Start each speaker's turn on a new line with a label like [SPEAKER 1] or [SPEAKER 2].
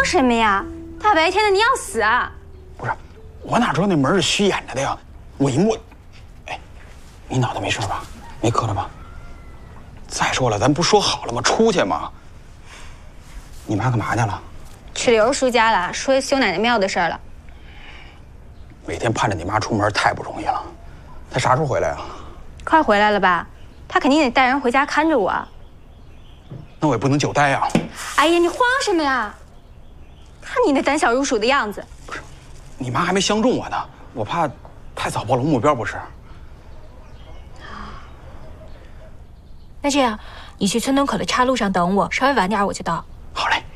[SPEAKER 1] 什么呀？大白天的你要死啊！
[SPEAKER 2] 不是，我哪知道那门是虚掩着的呀？我一摸，哎，你脑袋没事吧？没磕着吧？再说了，咱不说好了吗？出去嘛。你妈干嘛去了？
[SPEAKER 1] 去刘叔家了，说修奶奶庙的事儿了。
[SPEAKER 2] 每天盼着你妈出门太不容易了。她啥时候回来呀？
[SPEAKER 1] 快回来了吧？她肯定得带人回家看着我。
[SPEAKER 2] 那我也不能久待呀。
[SPEAKER 1] 哎呀，你慌什么呀？看你那胆小如鼠的样子。
[SPEAKER 2] 不是，你妈还没相中我呢，我怕太早暴露目标不是？
[SPEAKER 3] 那这样，你去村东口的岔路上等我，稍微晚点我就到。
[SPEAKER 2] 好嘞。